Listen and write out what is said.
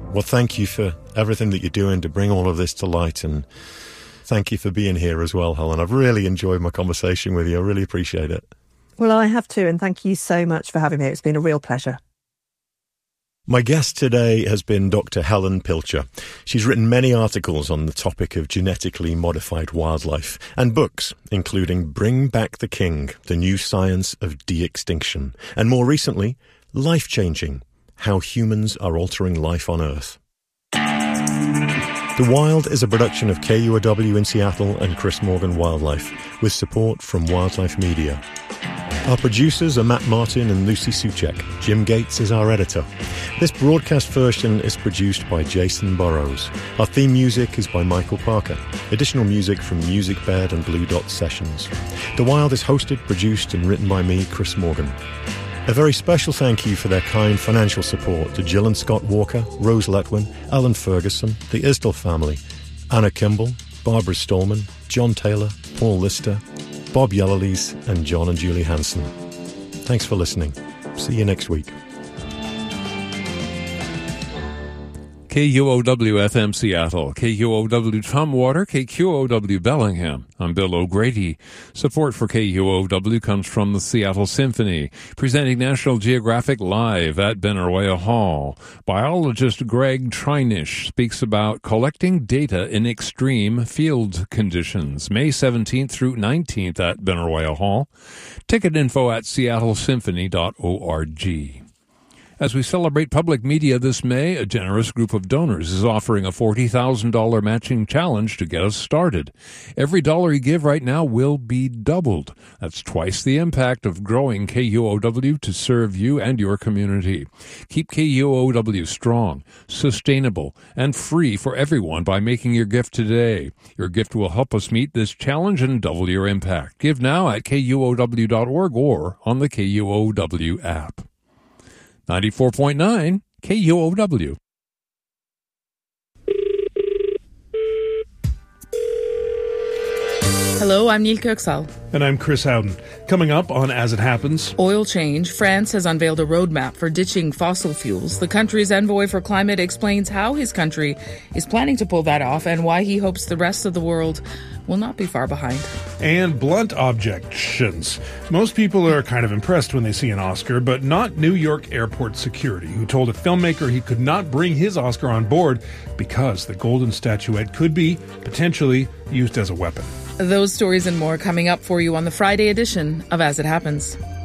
Well, thank you for everything that you're doing to bring all of this to light, and thank you for being here as well, Helen. I've really enjoyed my conversation with you. I really appreciate it. Well, I have too, and thank you so much for having me. It's been a real pleasure. My guest today has been Dr. Helen Pilcher. She's written many articles on the topic of genetically modified wildlife and books, including Bring Back the King, The New Science of De-Extinction, and more recently, Life-Changing, How Humans Are Altering Life on Earth. The Wild is a production of KUOW in Seattle and Chris Morgan Wildlife, with support from Wildlife Media. Our producers are Matt Martin and Lucy Suchek. Jim Gates is our editor. This broadcast version is produced by Jason Burrows. Our theme music is by Michael Parker. Additional music from Music Bed and Blue Dot Sessions. The Wild is hosted, produced and written by me, Chris Morgan. A very special thank you for their kind financial support to Jill and Scott Walker, Rose Letwin, Alan Ferguson, the Isdell family, Anna Kimball, Barbara Stallman, John Taylor, Paul Lister, Bob Yellowlees, and John and Julie Hansen. Thanks for listening. See you next week. KUOW-FM Seattle, KUOW Tumwater, KQOW Bellingham. I'm Bill O'Grady. Support for KUOW comes from the Seattle Symphony, presenting National Geographic Live at Benaroya Hall. Biologist Greg Trinish speaks about collecting data in extreme field conditions, May 17th through 19th at Benaroya Hall. Ticket info at seattlesymphony.org. As we celebrate public media this May, a generous group of donors is offering a $40,000 matching challenge to get us started. Every dollar you give right now will be doubled. That's twice the impact of growing KUOW to serve you and your community. Keep KUOW strong, sustainable, and free for everyone by making your gift today. Your gift will help us meet this challenge and double your impact. Give now at KUOW.org or on the KUOW app. 94.9 KUOW. Hello, I'm Neil Kirksall. And I'm Chris Howden. Coming up on As It Happens. Oil change. France has unveiled a roadmap for ditching fossil fuels. The country's envoy for climate explains how his country is planning to pull that off and why he hopes the rest of the world will not be far behind. And blunt objections. Most people are kind of impressed when they see an Oscar, but not New York airport security, who told a filmmaker he could not bring his Oscar on board because the golden statuette could be, potentially, used as a weapon. Those stories and more coming up for you on the Friday edition of As It Happens.